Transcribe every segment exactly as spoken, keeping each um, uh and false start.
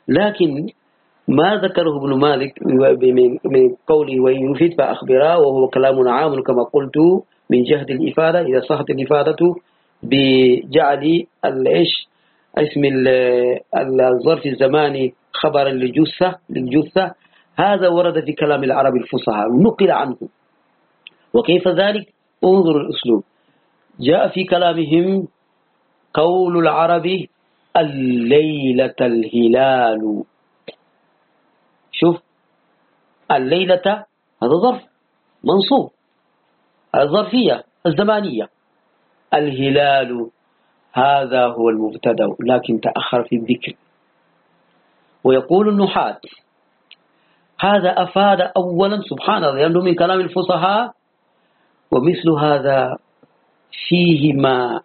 لكن ما ذكره ابن مالك من قوله وإن يفيد فأخبره، وهو كلام عام كما قلت من جهة الإفادة إذا صحت الإفادة بجعل الإيش اسم الظرف الزماني خبرا للجثة للجثة هذا ورد في كلام العرب الفصحاء نقل عنه. وكيف ذلك؟ انظر الأسلوب. جاء في كلامهم قول العرب الليلة الهلال. شوف الليلة هذا ظرف منصوب الظرفية الزمانية، الهلال هذا هو المبتدأ لكن تأخر في الذكر. ويقول النحاة هذا أفاد أولا سبحان الله لأنه من كلام الفصحاء، ومثل هذا فيه ما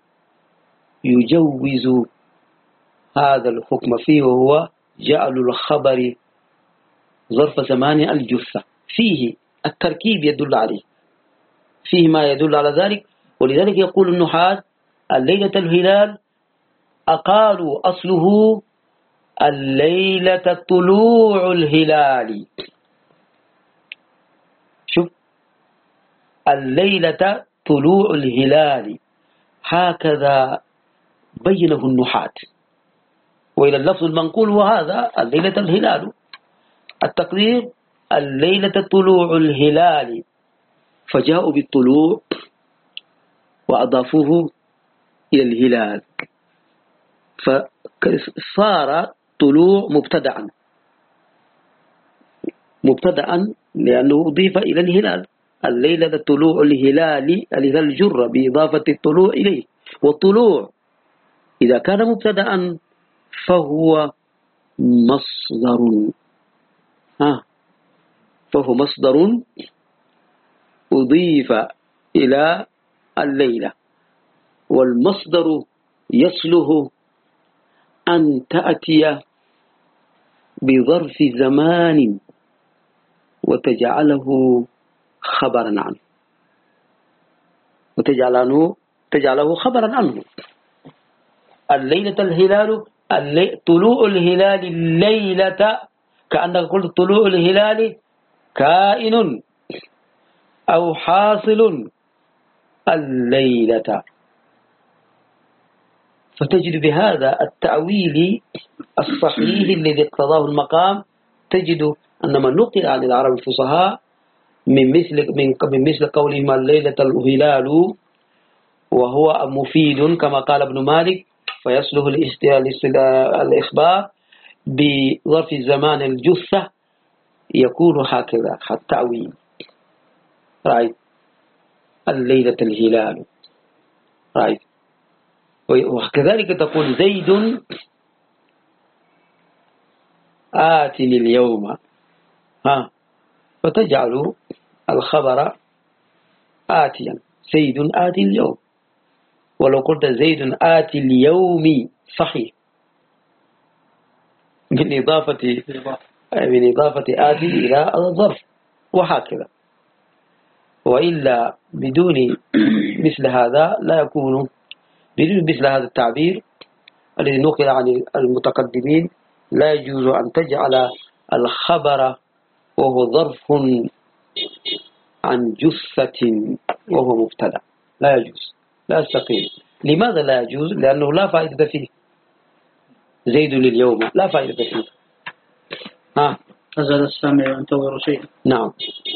يجوز هذا الحكم فيه، وهو جعل الخبر ظرف زمان الجثة، فيه التركيب يدل عليه، فيه ما يدل على ذلك. ولذلك يقول النحاة الليلة الهلال أقالوا أصله الليلة طلوع الهلال. شوف الليلة طلوع الهلال هكذا بينه النحاة. وإلى اللفظ المنقول وهذا الليلة الهلال، التقدير الليلة طلوع الهلال، فجاءوا بالطلوع وأضافوه إلى الهلال فصار طلوع مبتدعا مبتدعا لأنه أضيف إلى الهلال. الليلة طلوع الهلال الهلال الجر بإضافة الطلوع إليه، والطلوع إذا كان مبتدعا فهو مصدر ها فهو مصدر أضيف إلى الليلة، والمصدر يصله أن تأتي بظرف زمان وتجعله خبرا عنه وتجعله تجعله خبرا عنه. الليلة الهلال اللي... طلوع الهلال الليلة كأنك قلت طلوع الهلال كائن أو حاصل الليلة. فتجد بهذا التأويل الصحيح الذي اقتضاه المقام، تجد أن ما نقل عن العرب الفصحاء من مثل من من مثل قولهم الليلة الهلال وهو مفيد كما قال ابن مالك، فيصله الإخبار بظرف الزمان الجثة يكون هكذا التأويل. رأيت الليلة الهلال رأيت. وكذلك تقول زيد آتني اليوم ها فتجعل الخبر آتيا زيد آتي اليوم. ولو قلت زيد آتي اليوم صحيح من إضافة من إضافة آتي إلى الظرف وهكذا. وإلا بدون مثل هذا لا يكون بدون مثل هذا التعبير الذي نقل عن المتقدمين لا يجوز أن تجعل الخبر وهو ظرف عن جثة وهو مبتدأ، لا يجوز لا يستقيم. لماذا لا يجوز؟ لأنه لا فائدة فيه. زيد لليوم لا فائدة فيه. ها أزال السامع ينتظر شيء. نعم.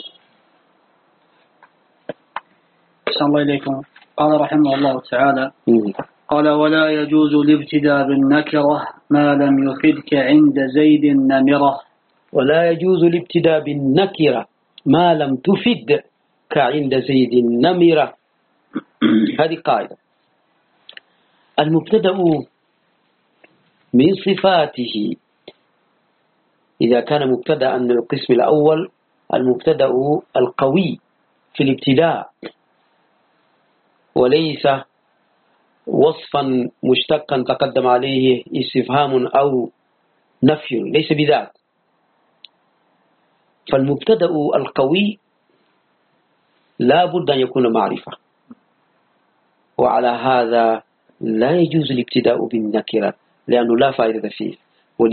أحسن الله إليكم. قال رحمه الله تعالى م. قال ولا يجوز الابتداء بالنكرة ما لم يفدك عند زيد نمرة. ولا يجوز الابتداء بالنكرة ما لم تفد كعند زيد نمرة. هذه قاعدة. المبتدأ من صفاته إذا كان مبتدأ من القسم الأول المبتدأ القوي في الابتداء وليس وصفا مشتقا تقدم عليه استفهام أو نفي، ليس بذاك. فالمبتدأ القوي لا بد أن يكون معرفة، وعلى هذا لا يجوز الابتداء بالنكرة لأنه لا فائدة فيه.